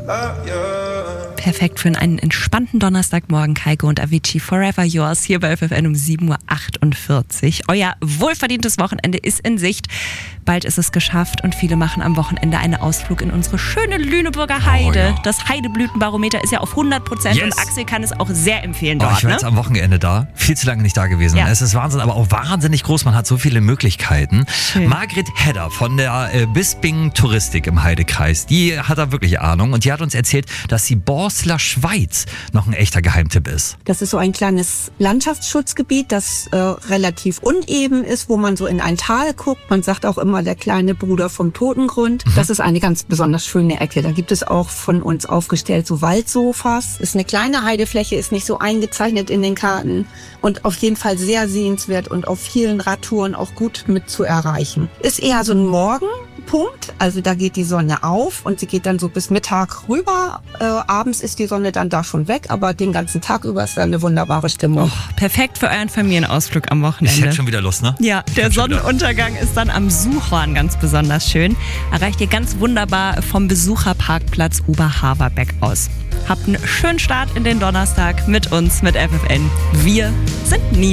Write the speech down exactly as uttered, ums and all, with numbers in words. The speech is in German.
Perfekt für einen entspannten Donnerstagmorgen. Kygo und Avicii, Forever Yours, hier bei F F N um sieben Uhr achtundvierzig. Euer wohlverdientes Wochenende ist in Sicht. Bald ist es geschafft und viele machen am Wochenende einen Ausflug in unsere schöne Lüneburger Heide. Oh, ja. Das Heideblütenbarometer ist ja auf hundert Prozent yes. und Axel kann es auch sehr empfehlen dort. Oh, ich war ne? jetzt am Wochenende da, viel zu lange nicht da gewesen. Ja. Es ist Wahnsinn, aber auch wahnsinnig groß. Man hat so viele Möglichkeiten. Schön. Margret Hedder von der äh, Bisping Touristik im Heidekreis, die hat da wirklich Ahnung und die hat uns erzählt, dass die Borsler Schweiz noch ein echter Geheimtipp ist. Das ist so ein kleines Landschaftsschutzgebiet, das äh, relativ uneben ist, wo man so in ein Tal guckt. Man sagt auch immer der kleine Bruder vom Totengrund. Mhm. Das ist eine ganz besonders schöne Ecke. Da gibt es auch von uns aufgestellt so Waldsofas. Ist eine kleine Heidefläche, ist nicht so eingezeichnet in den Karten und auf jeden Fall sehr sehenswert und auf vielen Radtouren auch gut mit zu erreichen. Ist eher so ein Morgenpunkt, also da geht die Sonne auf und sie geht dann so bis Mittag rüber. Äh, abends ist die Sonne dann da schon weg, aber den ganzen Tag über ist da eine wunderbare Stimmung. Oh, perfekt für euren Familienausflug am Wochenende. Ich hätte schon wieder Lust, ne? Ja, der Sonnenuntergang ist dann am Suchhorn ganz besonders schön. Erreicht ihr ganz wunderbar vom Besucherparkplatz Oberhaverbeck aus. Habt einen schönen Start in den Donnerstag mit uns, mit F F N. Wir sind nie